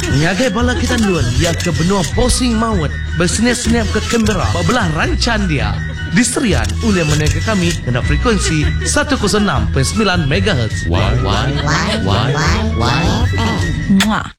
Nyagai bala kita duluan dia ke benua posing maut bersenyap-senyap ke Canberra belah rancan dia diserian oleh menengah kami kena frekuensi 106.9 MHz. Why?